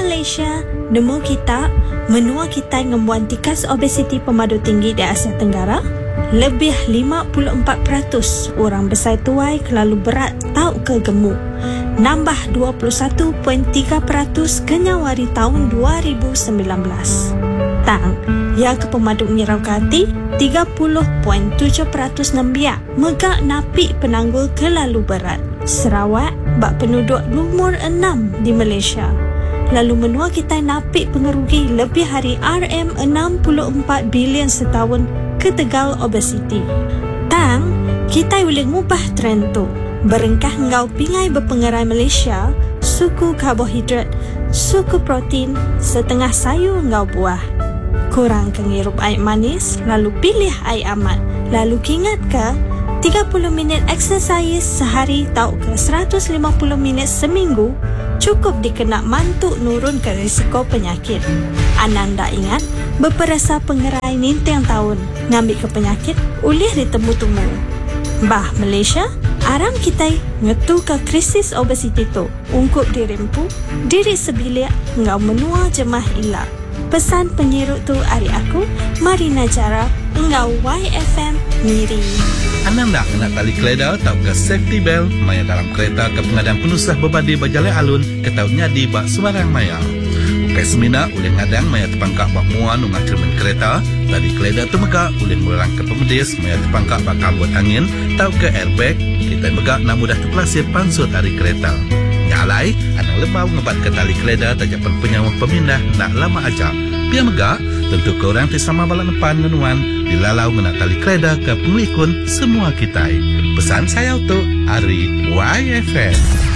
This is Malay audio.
Malaysia, nemu kita menua kita ngembuan tikas obesiti pemadu tinggi di Asia Tenggara. Lebih 54% orang besar tuai kelalu berat tau ke gemuk. Nambah 21.3% ke Nyawari tahun 2019. Tang, yang ke pemaduk nyerau hati 30.7% nambia megak napi penanggul kelalu berat. Sarawak bak penduduk nomor 6 di Malaysia. Lalu menua kita napi pengerugi lebih hari RM64 bilion setahun ke tegal obesiti. Tang, kita boleh ngubah trend tu. Berengkah ngau pingai berpengerai Malaysia, suku karbohidrat, suku protein, setengah sayur ngau buah. Kurang kengirup air manis, lalu pilih air amat. Lalu ingat ke 30 minit exercise sehari tau ke 150 minit seminggu cukup dikenak mantuk nurun ke risiko penyakit. Ananda ingat, berperasa pengerai ninteng tahun ngambil ke penyakit ulih ditemu-temu. Bah Malaysia, aram kita ngetu ke krisis obesiti tu. Ungkup dirimpu, diri sebilik ngau menua jemah ilak. Pesan penyiruk tu hari aku, Marina Jara, engau YFM Miri. Ananda kena tali keleda tau ke safety belt maya dalam kereta ke pengadang penusah berbadi berjalan alun ke tau nyadi bak sembarang maya. Ukai semina ulih ngadang maya terpangkak bak muan ungah cermin kereta, tali keleda tu megak ulih melarang ke pemedis maya terpangkak bak kambut angin tau ke airbag, kita megak nak mudah terpelasir pansut hari kereta. Nyalai, anang lebau ngebat ke tali keleda tajapan penyawah pemindah nak lama ajak. Biar megak, tentu ke orang sama balak depan menuan dilalau menak tali keleda ke penglikun semua kita. Pesan saya untuk Ari YFM.